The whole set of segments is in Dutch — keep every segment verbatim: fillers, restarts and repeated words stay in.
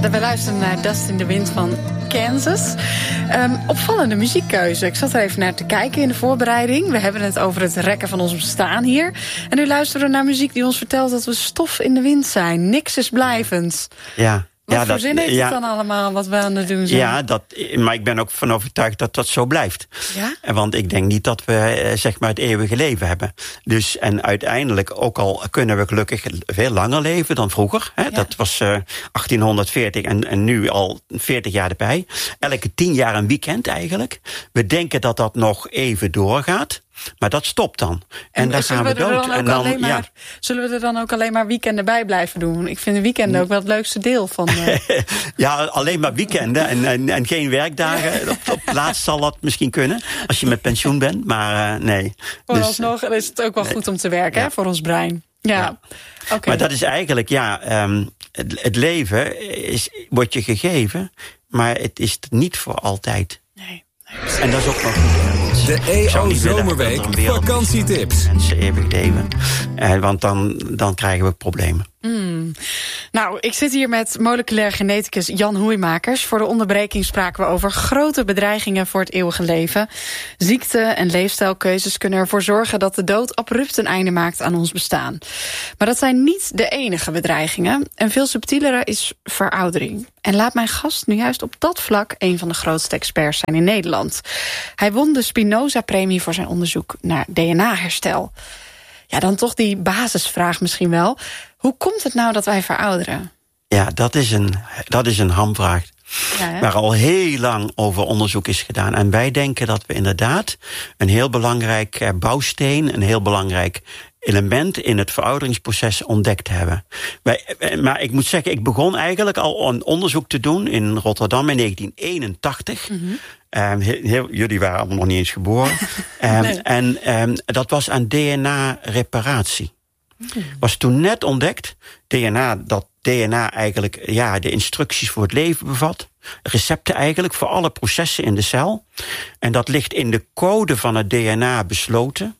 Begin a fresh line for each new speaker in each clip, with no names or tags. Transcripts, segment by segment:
We luisteren naar Dust in the Wind van Kansas. Um, opvallende muziekkeuze. Ik zat er even naar te kijken in de voorbereiding. We hebben het over het rekken van ons bestaan hier. En nu luisteren we naar muziek die ons vertelt dat we stof in de wind zijn. Niks is blijvend.
Ja.
Wat
ja,
voor
dat,
zin heeft
ja,
het dan allemaal wat we aan het doen zijn?
Ja, dat, maar ik ben ook van overtuigd dat dat zo blijft.
Ja?
Want ik denk niet dat we zeg maar het eeuwige leven hebben. Dus en uiteindelijk, ook al kunnen we gelukkig veel langer leven dan vroeger. Hè, ja. Dat was uh, achttienhonderdveertig en, en nu al veertig jaar erbij. Elke tien jaar een weekend eigenlijk. We denken dat dat nog even doorgaat. Maar dat stopt dan. En, en dan gaan we, we dood.
Dan
en dan,
alleen maar,
ja.
Zullen we er dan ook alleen maar weekenden bij blijven doen? Ik vind de weekenden ook wel het leukste deel van... Uh...
ja, alleen maar weekenden en, en, en geen werkdagen. op, op het laatst zal dat misschien kunnen. Als je met pensioen bent, maar uh, nee.
Vooralsnog dus, is het ook wel goed om te werken, ja. hè, voor ons brein. Ja. ja. Okay.
Maar dat is eigenlijk, ja... Um, het, het leven is, wordt je gegeven, maar het is niet voor altijd.
Nee.
En dat is ook wel goed.
De E O Zomerweek vakantietips.
Mensen eeuwig leven. Eh, want dan, dan krijgen we problemen.
Mm. Nou, ik zit hier met moleculair geneticus Jan Hoeimakers. Voor de onderbreking spraken we over grote bedreigingen voor het eeuwige leven. Ziekte en leefstijlkeuzes kunnen ervoor zorgen dat de dood abrupt een einde maakt aan ons bestaan. Maar dat zijn niet de enige bedreigingen. Een veel subtielere is veroudering. En laat mijn gast nu juist op dat vlak een van de grootste experts zijn in Nederland. Hij won de Spinoza-premie voor zijn onderzoek naar D N A-herstel. Ja, dan toch die basisvraag misschien wel. Hoe komt het nou dat wij verouderen?
Ja, dat is een, dat is een hamvraag.
Ja,
waar al heel lang over onderzoek is gedaan. En wij denken dat we inderdaad een heel belangrijk bouwsteen, een heel belangrijk element in het verouderingsproces ontdekt hebben. Wij, maar ik moet zeggen, ik begon eigenlijk al een onderzoek te doen in Rotterdam in negentien eenentachtig. Mm-hmm. Um, heel, heel, jullie waren allemaal nog niet eens geboren. um, nee. En um, dat was aan D N A-reparatie. Mm-hmm. Was toen net ontdekt, D N A, dat D N A eigenlijk ja, de instructies voor het leven bevat. Recepten eigenlijk voor alle processen in de cel. En dat ligt in de code van het D N A besloten.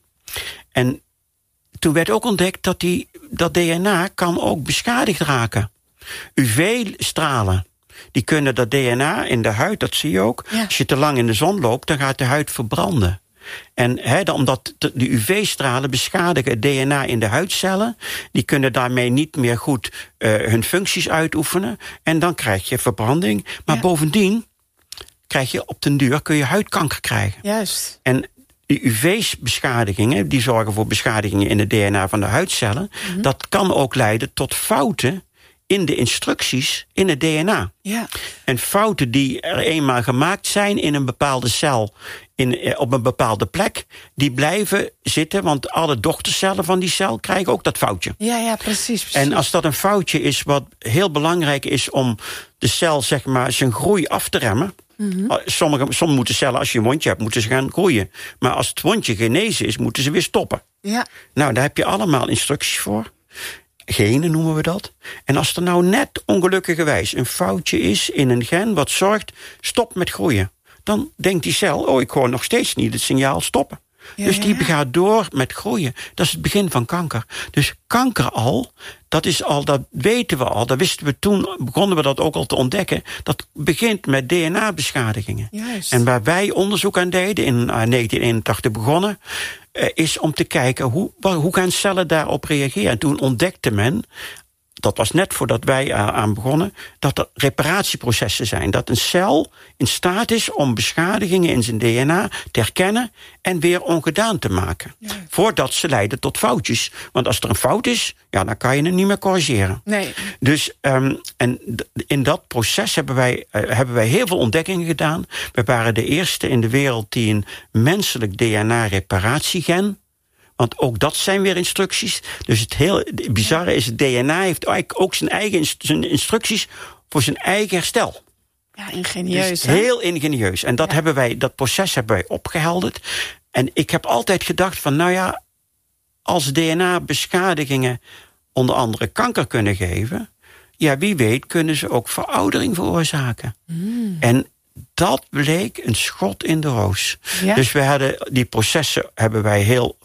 En toen werd ook ontdekt dat die, dat D N A kan ook beschadigd raken. U V-stralen, die kunnen dat D N A in de huid, dat zie je ook. Ja. Als je te lang in de zon loopt, dan gaat de huid verbranden. En he, omdat de U V-stralen beschadigen het D N A in de huidcellen. Die kunnen daarmee niet meer goed uh, hun functies uitoefenen. En dan krijg je verbranding. Maar ja. bovendien krijg je op den duur kun je huidkanker krijgen.
Juist.
En die U V-beschadigingen, die zorgen voor beschadigingen in het D N A van de huidcellen. Mm-hmm. Dat kan ook leiden tot fouten in de instructies in het D N A.
Ja.
En fouten die er eenmaal gemaakt zijn in een bepaalde cel, in, op een bepaalde plek, die blijven zitten, want alle dochtercellen van die cel krijgen ook dat foutje.
Ja, ja, precies, precies.
En als dat een foutje is wat heel belangrijk is om de cel, zeg maar, zijn groei af te remmen. Mm-hmm. Sommige, sommige moeten cellen, als je een wondje hebt, moeten ze gaan groeien. Maar als het wondje genezen is, moeten ze weer stoppen.
Ja.
Nou, daar heb je allemaal instructies voor. Genen noemen we dat. En als er nou net ongelukkigerwijs een foutje is in een gen wat zorgt, stop met groeien. Dan denkt die cel, oh, ik hoor nog steeds niet het signaal stoppen. Ja, dus die ja. gaat door met groeien. Dat is het begin van kanker. Dus kanker al, dat is al, dat weten we al. Dat wisten we toen, begonnen we dat ook al te ontdekken. Dat begint met D N A-beschadigingen.
Juist.
En waar wij onderzoek aan deden, in negentien eenentachtig begonnen, uh, is om te kijken, hoe, hoe gaan cellen daarop reageren? En toen ontdekte men, dat was net voordat wij aan begonnen, dat er reparatieprocessen zijn. Dat een cel in staat is om beschadigingen in zijn D N A te herkennen en weer ongedaan te maken. Ja. Voordat ze leiden tot foutjes. Want als er een fout is, ja, dan kan je het niet meer corrigeren.
Nee.
Dus um, en in dat proces hebben wij, uh, hebben wij heel veel ontdekkingen gedaan. We waren de eerste in de wereld die een menselijk D N A-reparatiegen. Want ook dat zijn weer instructies. Dus het heel bizarre is, het D N A heeft eigenlijk ook zijn eigen zijn instructies voor zijn eigen herstel.
Ja, ingenieus.
Dus heel ingenieus. En dat
ja.
hebben wij, dat proces hebben wij opgehelderd. En ik heb altijd gedacht van, nou ja, als D N A-beschadigingen onder andere kanker kunnen geven, ja, wie weet kunnen ze ook veroudering veroorzaken. Mm. En dat bleek een schot in de roos. Ja. Dus we hadden die processen hebben wij heel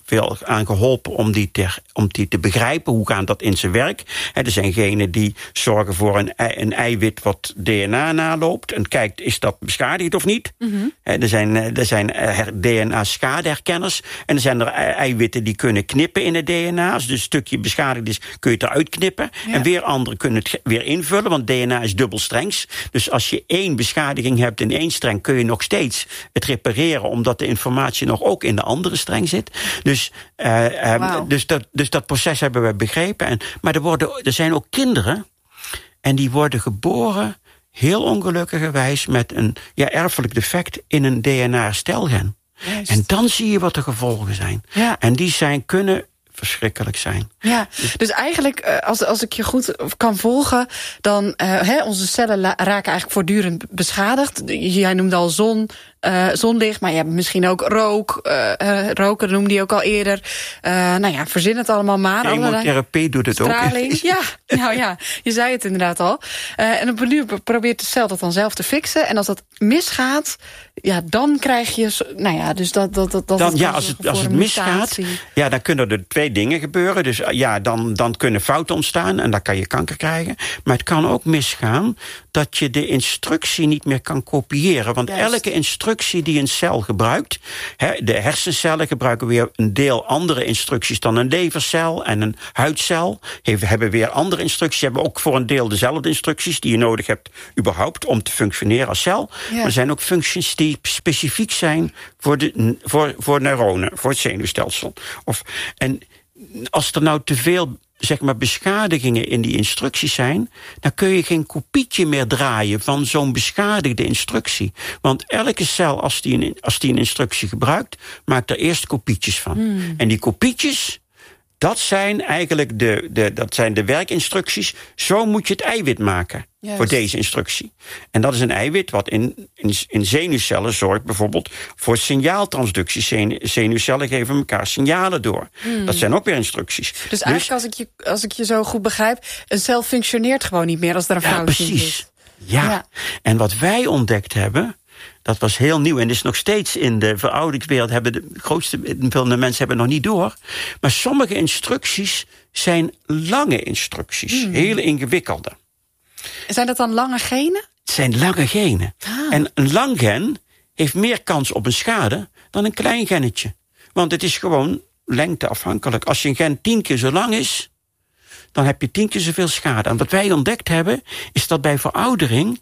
veel aan geholpen om die, te, om die te begrijpen. Hoe gaat dat in zijn werk? He, er zijn genen die zorgen voor een, een eiwit wat D N A naloopt en kijkt, is dat beschadigd of niet? Mm-hmm. He, er zijn, er zijn D N A-schadeherkenners en er zijn er eiwitten die kunnen knippen in het D N A. Als het een stukje beschadigd is, kun je het eruit knippen. Ja. En weer anderen kunnen het weer invullen, want D N A is dubbelstrengs. Dus als je één beschadiging hebt in één streng, kun je nog steeds het repareren, omdat de informatie nog ook in de andere streng zit. Dus, uh, um, wow. dus, dat, dus dat proces hebben we begrepen. En, maar er, worden, er zijn ook kinderen en die worden geboren heel ongelukkigerwijs met een ja, erfelijk defect in een D N A-herstelgen. Juist. En dan zie je wat de gevolgen zijn. Ja. En die zijn kunnen verschrikkelijk zijn.
Ja, dus eigenlijk, als, als ik je goed kan volgen, dan uh, hè, onze cellen la- raken eigenlijk voortdurend beschadigd. Jij noemde al zon, uh, zonlicht, maar je hebt misschien ook rook. Uh, uh, roken noemde je ook al eerder. Uh, nou ja, verzin het allemaal maar.
Chemotherapie doet het
straling.
ook.
Ja, nou ja, je zei het inderdaad al. Uh, en op een duur probeert de cel dat dan zelf te fixen. En als dat misgaat, ja, dan krijg je, nou ja, dus dat dat dat.
Dan,
dat
ja, als het, als het misgaat, ja, dan kunnen er twee dingen gebeuren. Dus ja, dan, dan kunnen fouten ontstaan en dan kan je kanker krijgen. Maar het kan ook misgaan dat je de instructie niet meer kan kopiëren. Want Juist. elke instructie die een cel gebruikt, hè, de hersencellen gebruiken weer een deel andere instructies dan een levercel en een huidcel. He, hebben weer andere instructies, hebben ook voor een deel dezelfde instructies die je nodig hebt überhaupt om te functioneren als cel. Ja. Maar er zijn ook functies die specifiek zijn voor, de, voor, voor neuronen, voor het zenuwstelsel. Of, en als er nou te veel, zeg maar, beschadigingen in die instructies zijn, dan kun je geen kopietje meer draaien van zo'n beschadigde instructie. Want elke cel, als die een, als die een instructie gebruikt, maakt er eerst kopietjes van. Hmm. En die kopietjes, dat zijn eigenlijk de, de, dat zijn de werkinstructies. Zo moet je het eiwit maken. Juist. Voor deze instructie. En dat is een eiwit wat in, in, in zenuwcellen zorgt bijvoorbeeld voor signaaltransductie. Zenu, zenuwcellen geven elkaar signalen door. Hmm. Dat zijn ook weer instructies.
Dus, dus eigenlijk, als ik, je, als ik je zo goed begrijp, een cel functioneert gewoon niet meer als er een
ja,
fout in
is.
zit.
Ja, ja, en wat wij ontdekt hebben, dat was heel nieuw en is nog steeds in de verouderingswereld, hebben de grootste veel mensen hebben het nog niet door. Maar sommige instructies zijn lange instructies, hmm. heel ingewikkelde.
Zijn dat dan lange genen?
Het zijn lange genen. Ah. En een lang gen heeft meer kans op een schade dan een klein gennetje. Want het is gewoon lengteafhankelijk. Als je een gen tien keer zo lang is, dan heb je tien keer zoveel schade. En wat wij ontdekt hebben, is dat bij veroudering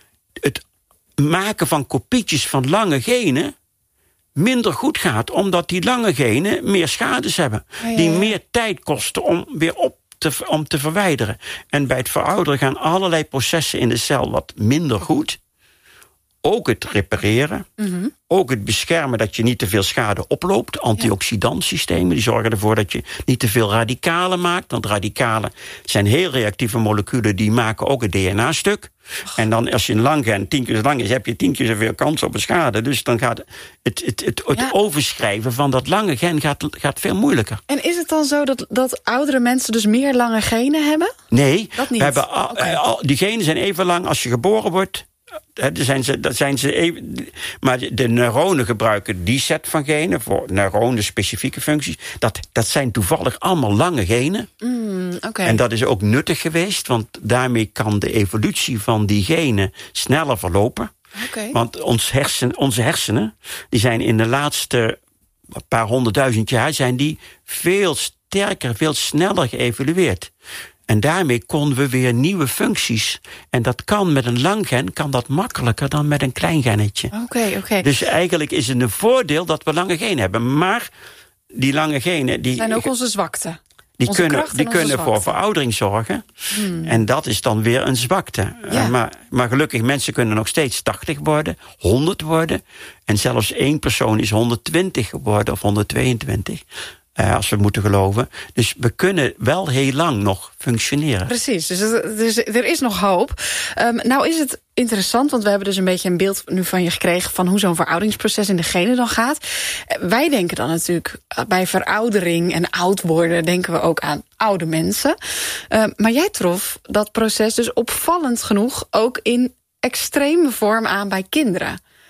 het maken van kopietjes van lange genen minder goed gaat, omdat die lange genen meer schades hebben. Oh, ja, die ja. meer tijd kosten om weer op te, om te verwijderen. En bij het verouderen gaan allerlei processen in de cel wat minder goed. Ook het repareren. Mm-hmm. Ook het beschermen dat je niet te veel schade oploopt. Antioxidantsystemen die zorgen ervoor dat je niet te veel radicalen maakt. Want radicalen zijn heel reactieve moleculen, die maken ook het D N A-stuk. Oh. En dan als je een lang gen tien keer zo lang is, heb je tien keer zoveel kans op een schade. Dus dan gaat het, het, het, het, het ja. overschrijven van dat lange gen gaat, gaat veel moeilijker.
En is het dan zo dat, dat oudere mensen dus meer lange genen hebben?
Nee,
dat niet.
We hebben al, okay. al, die genen zijn even lang als je geboren wordt. Dat zijn ze, dat zijn ze even, maar de neuronen gebruiken die set van genen voor neuronen specifieke functies. Dat, dat zijn toevallig allemaal lange genen.
Mm, okay.
En dat is ook nuttig geweest, want daarmee kan de evolutie van die genen sneller verlopen.
Okay.
Want ons hersen, onze hersenen, die zijn in de laatste paar honderdduizend jaar zijn die veel sterker, veel sneller geëvolueerd. En daarmee konden we weer nieuwe functies. En dat kan met een lang gen kan dat makkelijker dan met een klein gennetje.
Oké, okay, oké. Okay.
Dus eigenlijk is het een voordeel dat we lange genen hebben. Maar die lange genen, die
zijn ook onze zwakte.
Die onze kunnen, die kunnen voor veroudering zorgen. Hmm. En dat is dan weer een zwakte. Ja. Uh, maar, maar gelukkig, mensen kunnen nog steeds tachtig worden, honderd worden. En zelfs één persoon is honderdtwintig geworden of honderdtweeëntwintig. Uh, als we moeten geloven. Dus we kunnen wel heel lang nog functioneren.
Precies, dus, dus er is nog hoop. Um, nou is het interessant, want we hebben dus een beetje een beeld nu van je gekregen van hoe zo'n verouderingsproces in de genen dan gaat. Wij denken dan natuurlijk bij veroudering en oud worden, denken we ook aan oude mensen. Uh, maar jij trof dat proces dus opvallend genoeg ook in extreme vorm aan bij kinderen.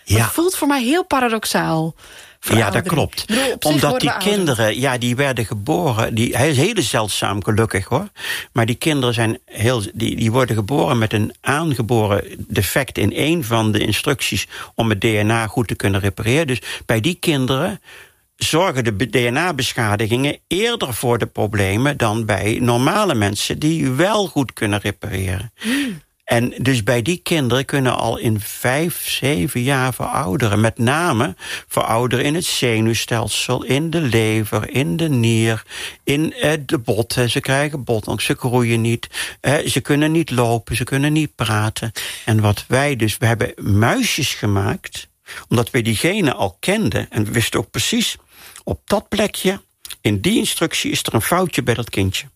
Ja. Dat voelt voor mij heel paradoxaal.
Ja, dat klopt. Bedoel, omdat die kinderen, ja, die werden geboren. Die, hij is heel zeldzaam, gelukkig hoor. Maar die kinderen zijn heel, die, die worden geboren met een aangeboren defect in één van de instructies om het D N A goed te kunnen repareren. Dus bij die kinderen zorgen de D N A-beschadigingen eerder voor de problemen dan bij normale mensen die wel goed kunnen repareren. Mm. En dus bij die kinderen kunnen al in vijf, zeven jaar verouderen. Met name verouderen in het zenuwstelsel, in de lever, in de nier, in eh, de botten. Ze krijgen botten, ze groeien niet, eh, ze kunnen niet lopen, ze kunnen niet praten. En wat wij dus, we hebben muisjes gemaakt, omdat we die genen al kenden. En we wisten ook precies, op dat plekje, in die instructie is er een foutje bij dat kindje.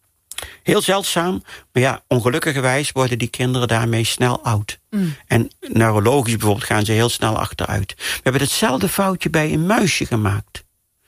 Heel zeldzaam, maar ja, ongelukkigerwijs worden die kinderen daarmee snel oud. Mm. En neurologisch bijvoorbeeld gaan ze heel snel achteruit. We hebben hetzelfde foutje bij een muisje gemaakt.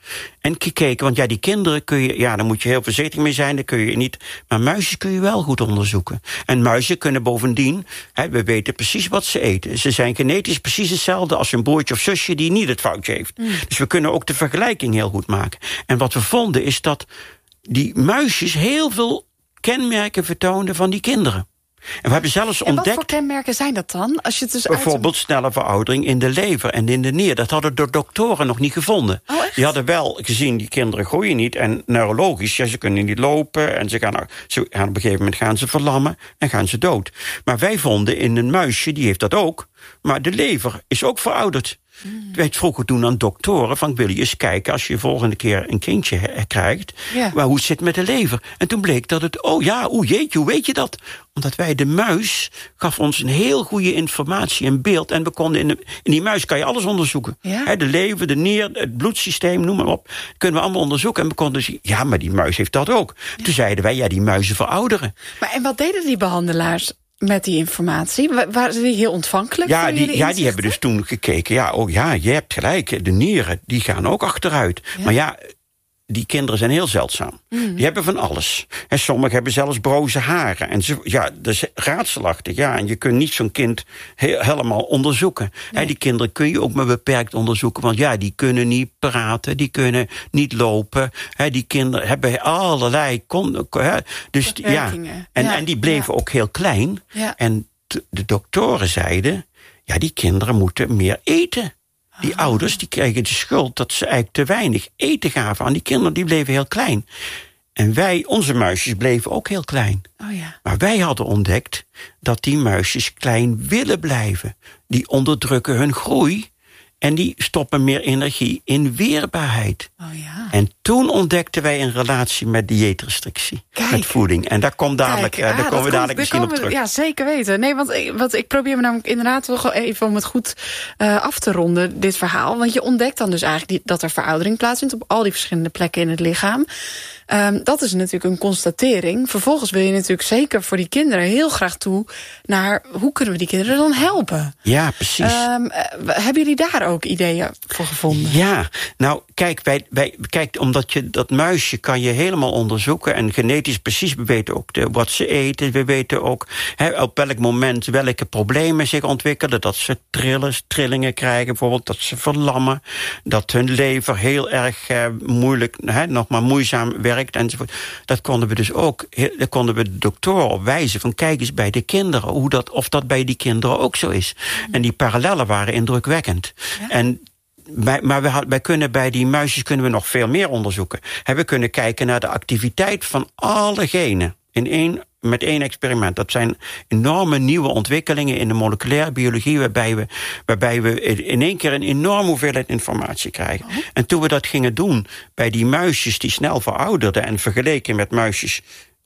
En gekeken, want ja, die kinderen kun je, ja, daar moet je heel voorzichtig mee zijn, dat kun je niet. Maar muisjes kun je wel goed onderzoeken. En muizen kunnen bovendien, hè, we weten precies wat ze eten. Ze zijn genetisch precies hetzelfde als een broertje of zusje die niet het foutje heeft. Mm. Dus we kunnen ook de vergelijking heel goed maken. En wat we vonden is dat die muisjes heel veel kenmerken vertoonden van die kinderen. En we hebben zelfs
en
ontdekt.
Wat voor kenmerken zijn dat dan? Als je het dus
bijvoorbeeld
uit...
snelle veroudering in de lever en in de nier. Dat hadden de doktoren nog niet gevonden.
Oh, echt?
Die hadden wel gezien, die kinderen groeien niet. En neurologisch, ja, ze kunnen niet lopen. En ze gaan, ze gaan op een gegeven moment gaan ze verlammen en gaan ze dood. Maar wij vonden in een muisje, die heeft dat ook. Maar de lever is ook verouderd. Mm. Wij vroegen toen aan doktoren van, wil je eens kijken als je volgende keer een kindje he- krijgt, ja. maar hoe het zit met de lever. En toen bleek dat het, oh ja, oeh jeetje, hoe weet je dat? Omdat wij, de muis gaf ons een heel goede informatie en beeld. En we konden in, de, in die muis kan je alles onderzoeken.
Ja?
He, de lever, de nier, het bloedsysteem, noem maar op. Kunnen we allemaal onderzoeken. En we konden zien, ja, maar die muis heeft dat ook. Ja. Toen zeiden wij, ja, die muizen verouderen.
Maar en wat deden die behandelaars met die informatie? Waren ze die heel ontvankelijk?
Ja, die, ja, die hebben dus toen gekeken. Ja, oh ja, je hebt gelijk. De nieren, die gaan ook achteruit. Ja. Maar ja, die kinderen zijn heel zeldzaam. Mm. Die hebben van alles. En sommigen hebben zelfs broze haren. En ze, ja, dat is raadselachtig. Ja, en je kunt niet zo'n kind he- helemaal onderzoeken. Nee. He, die kinderen kun je ook maar beperkt onderzoeken. Want ja, die kunnen niet praten. Die kunnen niet lopen. He, die kinderen hebben allerlei... Kon, he, dus ja, en, ja, en die bleven ja. ook heel klein. Ja. En t- de doktoren zeiden, ja, die kinderen moeten meer eten. Die oh. ouders die kregen de schuld dat ze eigenlijk te weinig eten gaven aan die kinderen. Die bleven heel klein. En wij, onze muisjes, bleven ook heel klein.
Oh ja.
Maar wij hadden ontdekt dat die muisjes klein willen blijven. Die onderdrukken hun groei. En die stoppen meer energie in weerbaarheid.
Oh ja.
En toen ontdekten wij een relatie met dieetrestrictie.
Kijk.
Met voeding. En daar, komt dadelijk,
Kijk, ah,
daar komen we dadelijk misschien
komen,
op terug.
Ja, zeker weten. Nee, want, want ik probeer me namelijk inderdaad toch even om het goed uh, af te ronden, dit verhaal. Want je ontdekt dan dus eigenlijk die, dat er veroudering plaatsvindt op al die verschillende plekken in het lichaam. Um, dat is natuurlijk een constatering. Vervolgens wil je natuurlijk zeker voor die kinderen heel graag toe naar hoe kunnen we die kinderen dan helpen?
Ja, precies.
Um, uh, hebben jullie daar ook ideeën voor gevonden?
Ja, nou kijk, wij, wij, kijk, omdat je dat muisje kan je helemaal onderzoeken en genetisch precies, we weten ook de, wat ze eten, we weten ook he, op welk moment welke problemen zich ontwikkelen, dat ze trillen, trillingen krijgen, bijvoorbeeld dat ze verlammen, dat hun lever heel erg uh, moeilijk, he, nog maar moeizaam werkt. Enzovoort. Dat konden we dus ook, daar konden we de doktoren op wijzen van kijk eens bij de kinderen, hoe dat, of dat bij die kinderen ook zo is. Mm. En die parallellen waren indrukwekkend. Ja. En wij, maar wij, wij kunnen bij die muisjes kunnen we nog veel meer onderzoeken. We kunnen kijken naar de activiteit van alle genen in één, met één experiment. Dat zijn enorme nieuwe ontwikkelingen in de moleculaire biologie, waarbij we, waarbij we in één keer een enorme hoeveelheid informatie krijgen. Oh. En toen we dat gingen doen bij die muisjes die snel verouderden en vergeleken met muisjes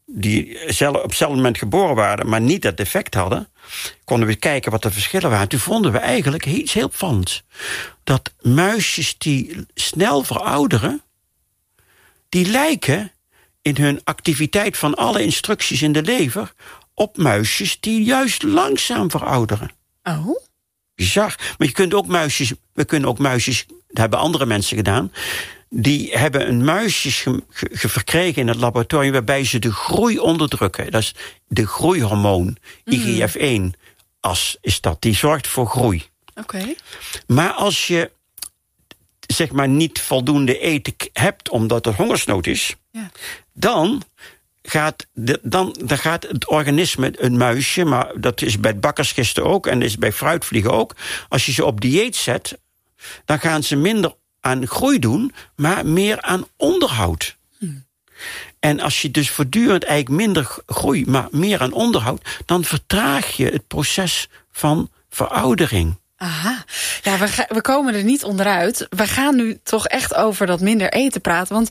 die op hetzelfde moment geboren waren, maar niet dat defect hadden, konden we kijken wat de verschillen waren. Toen vonden we eigenlijk iets heel opvallends. Dat muisjes die snel verouderen, die lijken in hun activiteit van alle instructies in de lever op muisjes die juist langzaam verouderen.
Oh.
Bizar. Maar je kunt ook muisjes, we kunnen ook muisjes, dat hebben andere mensen gedaan, die hebben een muisjes ge, ge, ge verkregen in het laboratorium waarbij ze de groei onderdrukken. Dat is de groeihormoon, I G F één, as is dat, die zorgt voor groei.
Oké. Okay.
Maar als je zeg maar niet voldoende eten hebt omdat er hongersnood is, ja. dan, gaat de, dan, dan gaat het organisme, een muisje, maar dat is bij bakkersgisten ook en is bij fruitvliegen ook, als je ze op dieet zet, dan gaan ze minder aan groei doen, maar meer aan onderhoud. Hmm. En als je dus voortdurend eigenlijk minder groei, maar meer aan onderhoud, dan vertraag je het proces van veroudering.
Aha, ja, we, ga, we komen er niet onderuit. We gaan nu toch echt over dat minder eten praten. Want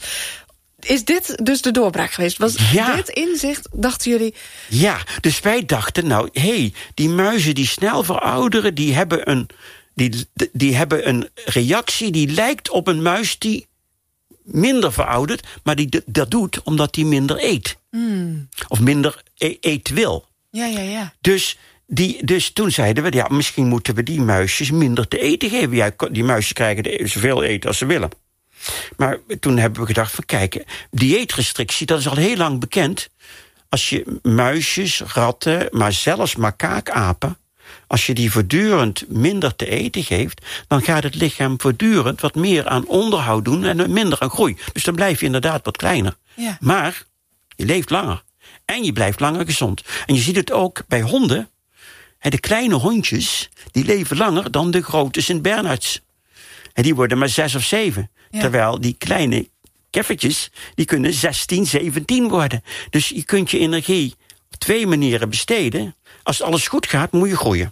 is dit dus de doorbraak geweest? Was ja. dit inzicht, dachten jullie?
Ja, dus wij dachten, nou, hé, hey, die muizen die snel verouderen, die hebben een, die, die hebben een reactie die lijkt op een muis die minder veroudert, maar die dat doet omdat die minder eet. Mm. Of minder e- eet wil.
Ja, ja, ja.
Dus... Die, dus toen zeiden we, ja, misschien moeten we die muisjes minder te eten geven. Ja, die muisjes krijgen de, zoveel eten als ze willen. Maar toen hebben we gedacht van, kijk, dieetrestrictie, dat is al heel lang bekend. Als je muisjes, ratten, maar zelfs makaakapen, als je die voortdurend minder te eten geeft, dan gaat het lichaam voortdurend wat meer aan onderhoud doen en minder aan groei. Dus dan blijf je inderdaad wat kleiner. Ja. Maar je leeft langer. En je blijft langer gezond. En je ziet het ook bij honden. De kleine hondjes, die leven langer dan de grote Sint-Bernards. En die worden maar zes of zeven. Ja. Terwijl die kleine keffertjes, die kunnen zestien, zeventien worden. Dus je kunt je energie op twee manieren besteden. Als alles goed gaat, moet je groeien.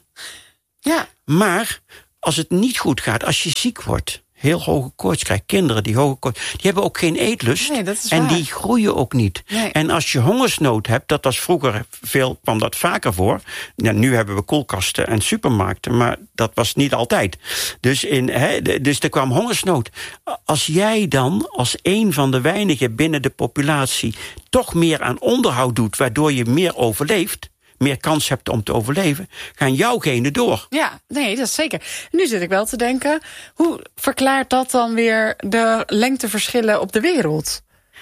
Ja.
Maar als het niet goed gaat, als je ziek wordt, heel hoge koorts krijgt, kinderen die hoge koorts, die hebben ook geen eetlust.
Nee, dat is
en
waar.
Die groeien ook niet.
Nee.
En als je hongersnood hebt, dat was vroeger veel, kwam dat vaker voor. Ja, nu hebben we koelkasten en supermarkten, maar dat was niet altijd. Dus, in, he, dus er kwam hongersnood. Als jij dan als een van de weinigen binnen de populatie toch meer aan onderhoud doet, waardoor je meer overleeft, meer kans hebt om te overleven, gaan jouw genen door.
Ja, nee, dat is zeker. Nu zit ik wel te denken, hoe verklaart dat dan weer de lengteverschillen op de wereld?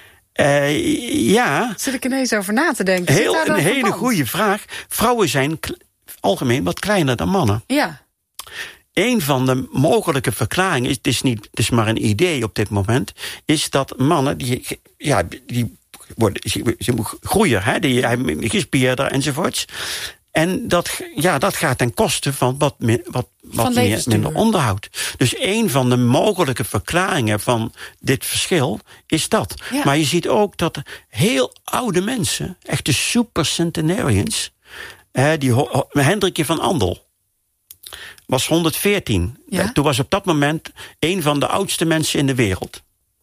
Uh, ja.
Zit ik ineens over na te denken.
Heel, een hele verband? Goede vraag. Vrouwen zijn kle- algemeen wat kleiner dan mannen.
Ja.
Een van de mogelijke verklaringen, is, het is, niet, het is maar een idee op dit moment, is dat mannen, die, ja, die worden, ze, ze moeten groeien, hè, die hebben gespierder enzovoorts. En dat, ja, dat gaat ten koste van wat, meer, wat, wat meer, minder onderhoud. Dus een van de mogelijke verklaringen van dit verschil is dat. Ja. Maar je ziet ook dat heel oude mensen, echte supercentenarians, hè, die Hendrikje van Andel was honderdveertien. Ja? Toen was op dat moment een van de oudste mensen in de wereld.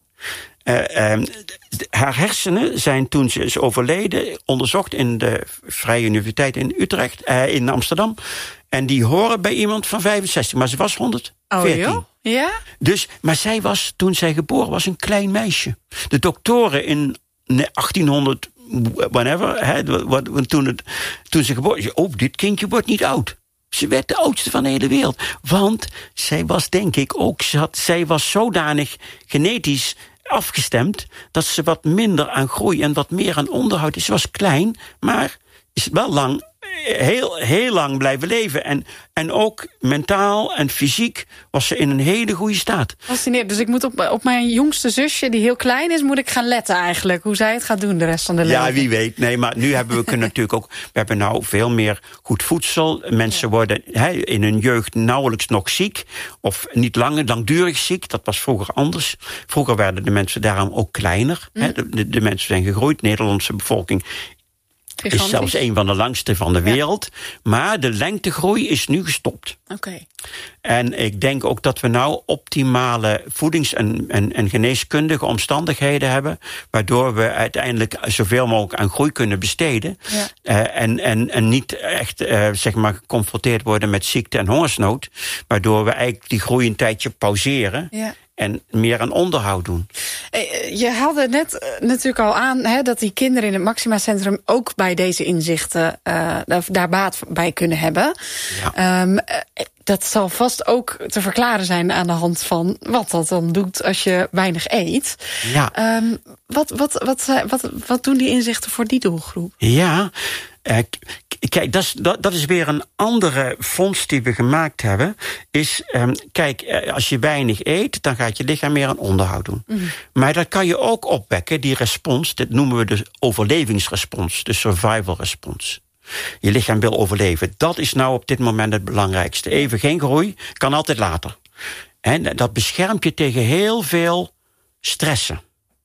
Uh, um, haar hersenen zijn toen ze is overleden onderzocht in de Vrije Universiteit in Utrecht, uh, in Amsterdam. En die horen bij iemand van vijfenzestig, maar ze was honderdveertien.
Oh, ja?
Dus, maar zij was, toen zij geboren was, een klein meisje. De doktoren in achttienhonderd, whatever, hè, toen, het, toen ze geboren was, oh, dit kindje wordt niet oud. Ze werd de oudste van de hele wereld. Want zij was, denk ik, ook, ze had, zij was zodanig genetisch afgestemd dat ze wat minder aan groei en wat meer aan onderhoud is. Ze was klein, maar is wel lang, heel, heel lang blijven leven. En, en ook mentaal en fysiek was ze in een hele goede staat.
Fascinerend. Dus ik moet op, op mijn jongste zusje, die heel klein is, moet ik gaan letten eigenlijk. Hoe zij het gaat doen de rest van de leven.
Ja, wie weet. Nee, maar nu hebben we kunnen natuurlijk ook, we hebben nou veel meer goed voedsel. Mensen ja. worden he, in hun jeugd nauwelijks nog ziek. Of niet lang, langdurig ziek. Dat was vroeger anders. Vroeger werden de mensen daarom ook kleiner. Mm. He, de, de, de mensen zijn gegroeid. De Nederlandse bevolking is zelfs een van de langste van de wereld. Ja. Maar de lengtegroei is nu gestopt.
Oké. Okay.
En ik denk ook dat we nou optimale voedings- en, en, en geneeskundige omstandigheden hebben, waardoor we uiteindelijk zoveel mogelijk aan groei kunnen besteden. Ja. Uh, en, en, en niet echt uh, zeg maar geconfronteerd worden met ziekte en hongersnood. Waardoor we eigenlijk die groei een tijdje pauzeren. Ja. En meer aan onderhoud doen.
Je haalde net natuurlijk al aan hè, dat die kinderen in het Maxima Centrum ook bij deze inzichten uh, daar baat bij kunnen hebben. Ja. Um, dat zal vast ook te verklaren zijn aan de hand van wat dat dan doet als je weinig eet.
Ja.
Um, wat, wat, wat, wat, wat doen die inzichten voor die doelgroep?
Ja, Uh, kijk, dat is, dat, dat is weer een andere vondst die we gemaakt hebben. Is, um, kijk, als je weinig eet, dan gaat je lichaam meer aan onderhoud doen. Mm. Maar dat kan je ook opwekken, die respons. Dit noemen we de overlevingsrespons, de survival respons. Je lichaam wil overleven. Dat is nou op dit moment het belangrijkste. Even geen groei, kan altijd later. En dat beschermt je tegen heel veel stressen.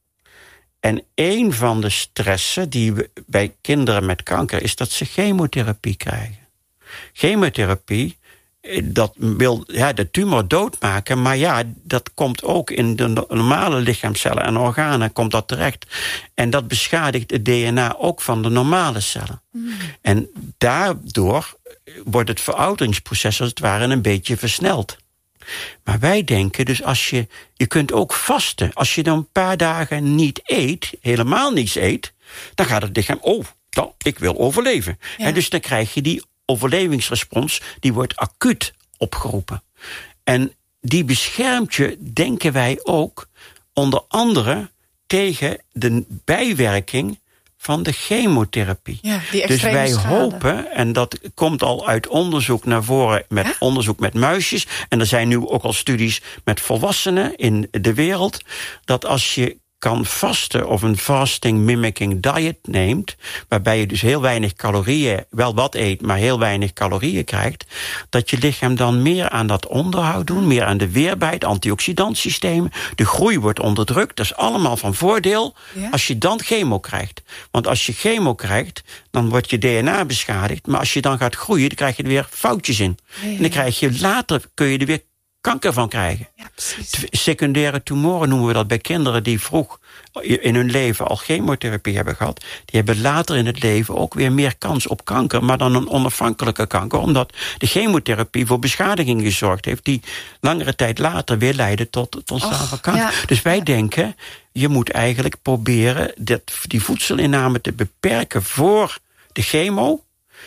En een van de stressen die we bij kinderen met kanker is dat ze chemotherapie krijgen. Chemotherapie, dat wil ja, de tumor doodmaken, maar ja, dat komt ook in de normale lichaamscellen en organen komt dat terecht. En dat beschadigt het D N A ook van de normale cellen. Mm. En daardoor wordt het verouderingsproces als het ware een beetje versneld. Maar wij denken dus als je, je kunt ook vasten. Als je dan een paar dagen niet eet, helemaal niets eet, dan gaat het lichaam, oh, dan, ik wil overleven. Ja. En dus dan krijg je die overlevingsrespons, die wordt acuut opgeroepen. En die beschermt je, denken wij ook, onder andere tegen de bijwerking van de chemotherapie. Ja, die dus wij schade. hopen, en dat komt al uit onderzoek naar voren, met ja? onderzoek met muisjes, en er zijn nu ook al studies met volwassenen in de wereld, dat als je kan vasten of een fasting mimicking diet neemt, waarbij je dus heel weinig calorieën, wel wat eet, maar heel weinig calorieën krijgt, dat je lichaam dan meer aan dat onderhoud doet, meer aan de weerbaarheid, antioxidantsystemen, de groei wordt onderdrukt, dat is allemaal van voordeel ja? als je dan chemo krijgt. Want als je chemo krijgt, dan wordt je D N A beschadigd, maar als je dan gaat groeien, dan krijg je er weer foutjes in. Ja, ja. En dan krijg je later, kun je er weer kanker van krijgen. Ja, secundaire tumoren noemen we dat bij kinderen die vroeg in hun leven al chemotherapie hebben gehad. Die hebben later in het leven ook weer meer kans op kanker, maar dan een onafhankelijke kanker, omdat de chemotherapie voor beschadiging gezorgd heeft, die langere tijd later weer leiden tot het ontstaan Och, van kanker. Ja. Dus wij ja. denken, je moet eigenlijk proberen dat, die voedselinname te beperken voor de chemo.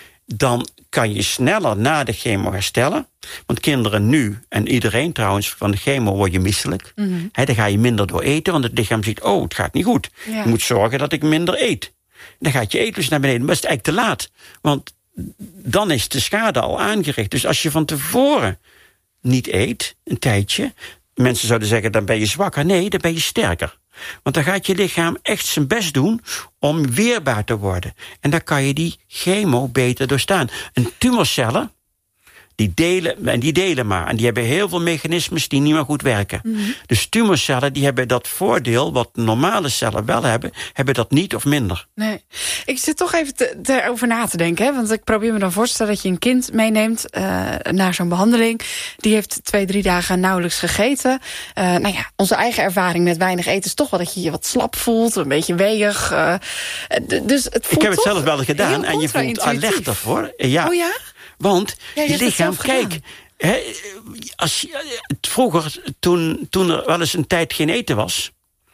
Dan kan je sneller na de chemo herstellen. Want kinderen nu, en iedereen trouwens, van de chemo word je misselijk. Mm-hmm. He, dan ga je minder door eten, want het lichaam ziet, oh, het gaat niet goed. Ja. Je moet zorgen dat ik minder eet. Dan gaat je eetlust naar beneden, maar is het eigenlijk te laat. Want dan is de schade al aangericht. Dus als je van tevoren niet eet, een tijdje, mensen zouden zeggen, dan ben je zwakker. Nee, dan ben je sterker. Want dan gaat je lichaam echt zijn best doen om weerbaar te worden. En dan kan je die chemo beter doorstaan. En tumorcellen, die delen, en die delen maar. En die hebben heel veel mechanismes die niet meer goed werken. Mm-hmm. Dus tumorcellen, die hebben dat voordeel, wat normale cellen wel hebben, hebben dat niet of minder. Nee.
Ik zit toch even te, te over na te denken. Hè? Want ik probeer me dan voor te stellen dat je een kind meeneemt uh, naar zo'n behandeling. Die heeft twee, drie dagen nauwelijks gegeten. Uh, nou ja, onze eigen ervaring met weinig eten is toch wel dat je je wat slap voelt. Een beetje weeig. Uh, dus het voelt
ik heb het zelf wel gedaan en je voelt alert ervoor. Ja. Oh ja? Want ja, je lichaam, kijk, he, als je, vroeger, toen, toen er wel eens een tijd geen eten was,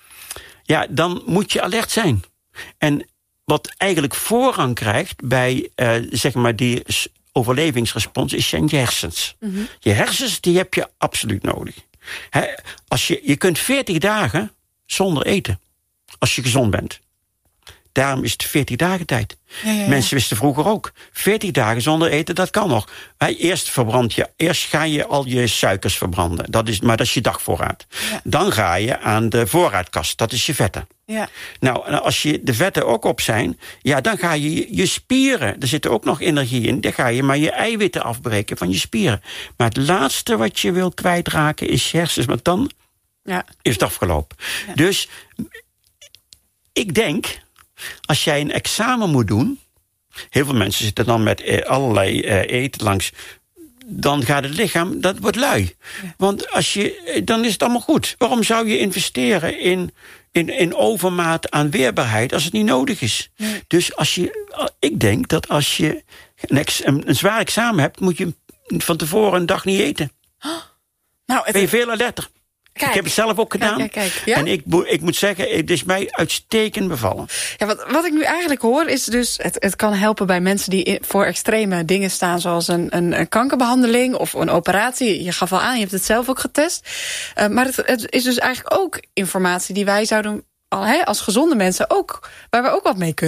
ja, dan moet je alert zijn. En wat eigenlijk voorrang krijgt bij, uh, zeg maar, die overlevingsrespons, is je hersens. Mm-hmm. Je hersens, die heb je absoluut nodig. He, als je, je kunt veertig dagen zonder eten, als je gezond bent. Daarom is het veertig dagen tijd. Ja, ja, ja. Mensen wisten vroeger ook. veertig dagen zonder eten, dat kan nog. Eerst verbrand je, eerst ga je al je suikers verbranden. Dat is, maar dat is je dagvoorraad. Ja. Dan ga je aan de voorraadkast, dat is je vetten. Ja. Nou, als je de vetten ook op zijn, ja, dan ga je je spieren, er zit ook nog energie in, dan ga je maar je eiwitten afbreken van je spieren. Maar het laatste wat je wil kwijtraken is je hersens, want dan ja. is het afgelopen. Ja. Dus ik denk, als jij een examen moet doen, heel veel mensen zitten dan met eh, allerlei eh, eten langs, dan gaat het lichaam, dat wordt lui. Ja. Want als je, dan is het allemaal goed. Waarom zou je investeren in, in, in overmaat aan weerbaarheid als het niet nodig is? Ja. Dus als je, ik denk dat als je een, ex, een, een zwaar examen hebt, moet je van tevoren een dag niet eten. Oh. Nou, het ben je veel alerter. Kijk, ik heb het zelf ook gedaan. Kijk, kijk, kijk. Ja? En ik, ik moet zeggen, het is mij uitstekend bevallen. Ja, wat, wat ik nu eigenlijk hoor is dus, het, het kan helpen bij mensen die in, voor extreme dingen staan, zoals een, een, een kankerbehandeling of een operatie. Je gaf al aan, je hebt het zelf ook getest. Uh, maar het, het is dus eigenlijk ook informatie die wij zouden, al, hè, als gezonde mensen ook, waar we ook wat mee kunnen.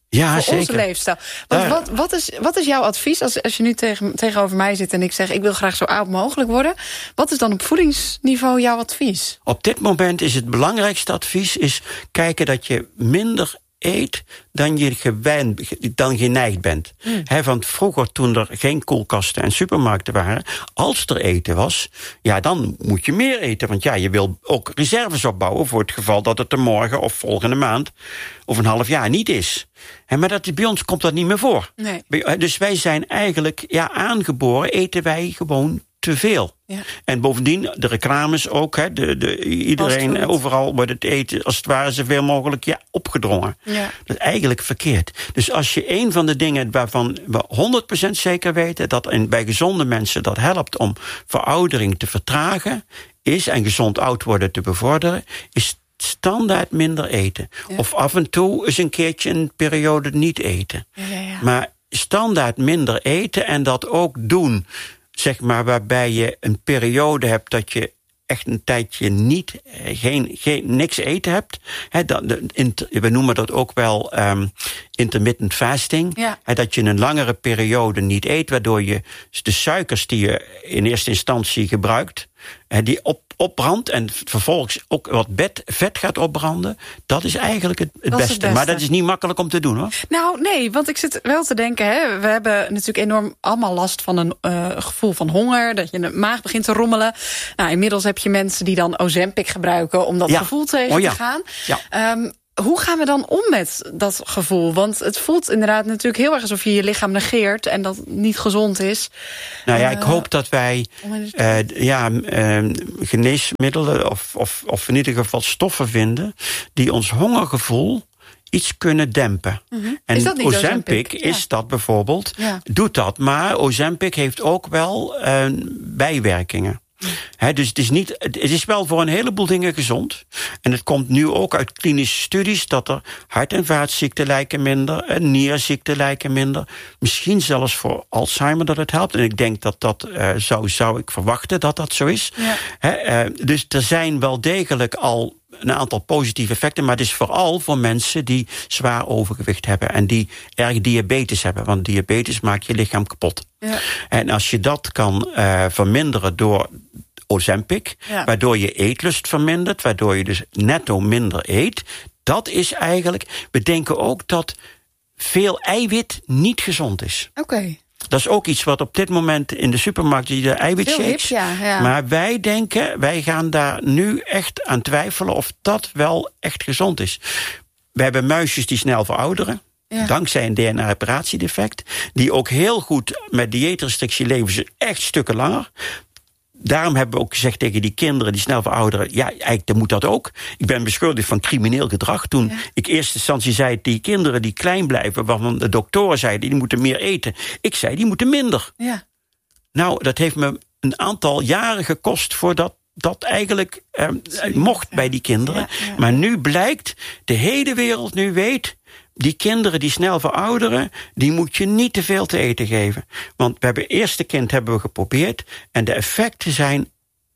Ja,
voor
zeker.
onze leefstijl. Want
Daar...
wat, wat, is, wat is jouw advies als, als je nu tegen, tegenover mij zit en ik zeg, ik wil graag zo oud mogelijk worden. Wat is dan op voedingsniveau jouw advies?
Op dit moment is het belangrijkste advies is kijken dat je minder eet dan je gewend, dan geneigd bent. Mm. He, want vroeger, toen er geen koelkasten en supermarkten waren, als er eten was, ja, dan moet je meer eten. Want ja, je wil ook reserves opbouwen voor het geval dat het er morgen of volgende maand of een half jaar niet is. He, maar dat, bij ons komt dat niet meer voor.
Nee.
Dus wij zijn eigenlijk, ja, aangeboren, eten wij gewoon te veel. Ja. En bovendien, de reclames ook, hè, de, de, iedereen, overal wordt het eten als het ware zoveel mogelijk ja, opgedrongen. Ja. Dat is eigenlijk verkeerd. Dus als je een van de dingen waarvan we honderd procent zeker weten dat in, bij gezonde mensen dat helpt om veroudering te vertragen, is en gezond oud worden te bevorderen, is standaard minder eten. Ja. Of af en toe eens een keertje een periode niet eten. Ja, ja, ja. Maar standaard minder eten en dat ook doen, zeg maar, waarbij je een periode hebt dat je echt een tijdje niet, geen, geen, niks eten hebt. He, dat, we noemen dat ook wel um, intermittent fasting. Ja. He, dat je een langere periode niet eet, waardoor je de suikers die je in eerste instantie gebruikt, he, die op, opbrandt en vervolgens ook wat vet, vet gaat opbranden. Dat is eigenlijk het, het, beste. het beste. Maar dat is niet makkelijk om te doen, hoor.
Nou, nee, want ik zit wel te denken, hè, we hebben natuurlijk enorm allemaal last van een uh, gevoel van honger, dat je de maag begint te rommelen. Nou, inmiddels heb je mensen die dan Ozempic gebruiken om dat ja. gevoel tegen oh, ja. te gaan. Ja. Um, Hoe gaan we dan om met dat gevoel? Want het voelt inderdaad natuurlijk heel erg alsof je je lichaam negeert en dat niet gezond is.
Nou ja, uh, ik hoop dat wij uh, ja, uh, geneesmiddelen of, of, of in ieder geval stoffen vinden die ons hongergevoel iets kunnen dempen. Uh-huh. En is dat Ozempic, Ozempic ja. is dat bijvoorbeeld, ja. doet dat. Maar Ozempic heeft ook wel uh, bijwerkingen. He, dus het is, niet, het is wel voor een heleboel dingen gezond. En het komt nu ook uit klinische studies dat er hart- en vaatziekten lijken minder, en nierziekten lijken minder. Misschien zelfs voor Alzheimer dat het helpt. En ik denk dat dat uh, zou, zou ik verwachten dat dat zo is. Ja. He, uh, dus er zijn wel degelijk al een aantal positieve effecten, maar het is vooral voor mensen die zwaar overgewicht hebben en die erg diabetes hebben, want diabetes maakt je lichaam kapot. Ja. En als je dat kan uh, verminderen door Ozempic, ja. waardoor je eetlust vermindert, waardoor je dus netto minder eet, dat is eigenlijk, we denken ook dat veel eiwit niet gezond is.
Oké. Okay.
Dat is ook iets wat op dit moment in de supermarkt, de eiwitshakes.
Ja, ja.
Maar wij denken, wij gaan daar nu echt aan twijfelen of dat wel echt gezond is. We hebben muisjes die snel verouderen. Ja. Dankzij een D N A-reparatiedefect. Die ook heel goed met dieetrestrictie leven ze echt stukken langer. Daarom hebben we ook gezegd tegen die kinderen die snel verouderen, ja, eigenlijk dan moet dat ook. Ik ben beschuldigd van crimineel gedrag. Toen ja. ik in eerste instantie zei, die kinderen die klein blijven, waarvan de doktoren zeiden, die moeten meer eten. Ik zei, die moeten minder. Ja. Nou, dat heeft me een aantal jaren gekost voordat dat eigenlijk eh, mocht ja. bij die kinderen. Ja, ja. Maar nu blijkt, de hele wereld nu weet, die kinderen die snel verouderen, die moet je niet te veel te eten geven. Want we hebben het eerste kind hebben we geprobeerd en de effecten zijn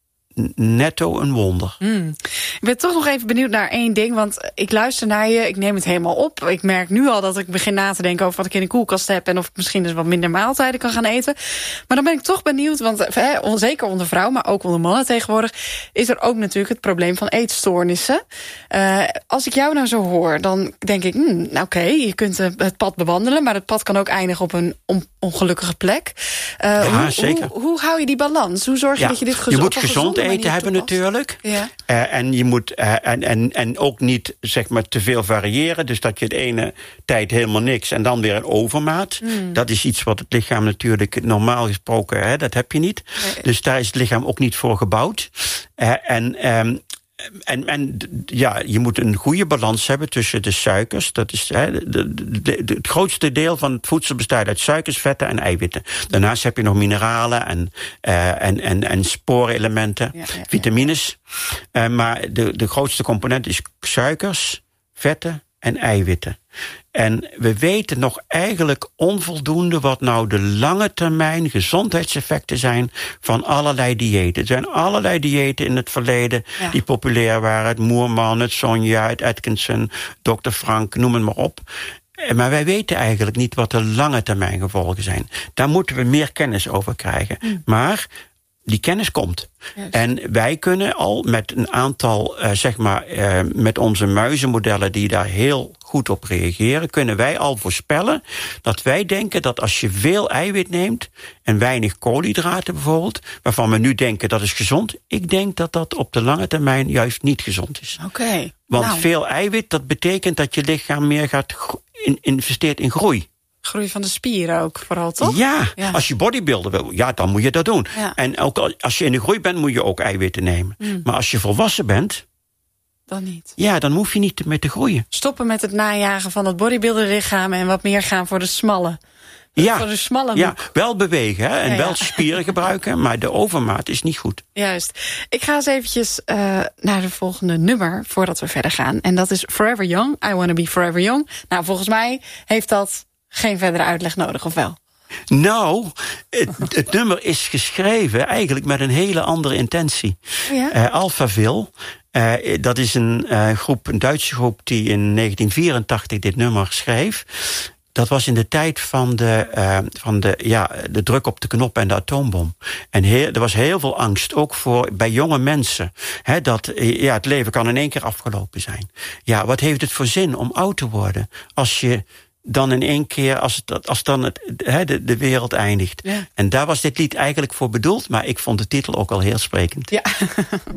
netto een wonder. Mm.
Ik ben toch nog even benieuwd naar één ding, want ik luister naar je, ik neem het helemaal op. Ik merk nu al dat ik begin na te denken over wat ik in de koelkast heb en of ik misschien dus wat minder maaltijden kan gaan eten. Maar dan ben ik toch benieuwd, want hè, zeker onder vrouwen, maar ook onder mannen tegenwoordig, is er ook natuurlijk het probleem van eetstoornissen. Uh, als ik jou nou zo hoor, dan denk ik, hmm, oké, okay, je kunt het pad bewandelen, maar het pad kan ook eindigen op een on- ongelukkige plek. Uh,
ja,
hoe,
zeker.
Hoe, hoe hou je die balans? Hoe zorg je ja, dat je dit gezond,
je moet gezond eten hebben natuurlijk. Ja. Uh, en je moet uh, en, en, en ook niet zeg maar te veel variëren. Dus dat je de ene tijd helemaal niks en dan weer een overmaat. Mm. Dat is iets wat het lichaam natuurlijk normaal gesproken, hè, dat heb je niet. Nee. Dus daar is het lichaam ook niet voor gebouwd. Uh, en um, En, en ja, je moet een goede balans hebben tussen de suikers. Dat is hè, de, de, de, het grootste deel van het voedsel bestaat uit suikers, vetten en eiwitten. Daarnaast heb je nog mineralen en, uh, en, en, en sporenelementen, ja, ja, ja. vitamines. Uh, maar de, de grootste component is suikers, vetten en eiwitten. En we weten nog eigenlijk onvoldoende wat nou de lange termijn gezondheidseffecten zijn van allerlei diëten. Er zijn allerlei diëten in het verleden ja. die populair waren. Het Moerman, het Sonja, het Atkinson, dokter Frank, noem het maar op. Maar wij weten eigenlijk niet wat de lange termijn gevolgen zijn. Daar moeten we meer kennis over krijgen. Mm. Maar die kennis komt. Yes. En wij kunnen al met een aantal, uh, zeg maar, uh, met onze muizenmodellen die daar heel goed op reageren, kunnen wij al voorspellen dat wij denken dat als je veel eiwit neemt en weinig koolhydraten bijvoorbeeld, waarvan we nu denken dat is gezond, ik denk dat dat op de lange termijn juist niet gezond is.
Oké. Okay.
Want
nou.
veel eiwit, dat betekent dat je lichaam meer gaat in, investeert in groei.
Groei van de spieren ook vooral, toch?
Ja, ja, als je bodybuilder wil, ja, dan moet je dat doen. Ja. En ook als je in de groei bent, moet je ook eiwitten nemen. Mm. Maar als je volwassen bent,
dan niet.
Ja, dan hoef je niet mee te groeien.
Stoppen met het najagen van het bodybuilderlichaam en wat meer gaan voor de smalle.
Ja,
voor de smalle
ja, wel bewegen hè, en
ja,
wel
ja.
spieren gebruiken, maar de overmaat is niet goed.
Juist. Ik ga eens eventjes uh, naar de volgende nummer voordat we verder gaan. En dat is Forever Young, I Wanna Be Forever Young. Nou, volgens mij heeft dat geen verdere uitleg nodig, of wel?
Nou, het, het nummer is geschreven eigenlijk met een hele andere intentie.
Oh ja?
uh, Alphaville, uh, dat is een, uh, groep, een Duitse groep die in negentien vierentachtig dit nummer schreef. Dat was in de tijd van de, uh, van de, ja, de druk op de knop en de atoombom. En heel, er was heel veel angst, ook voor, bij jonge mensen. Hè, dat ja, het leven kan in één keer afgelopen zijn. Ja, wat heeft het voor zin om oud te worden als je dan in één keer, als, het, als dan het, he, de, de wereld eindigt.
Ja.
En daar was dit lied eigenlijk voor bedoeld, maar ik vond de titel ook al heel sprekend.
Ja.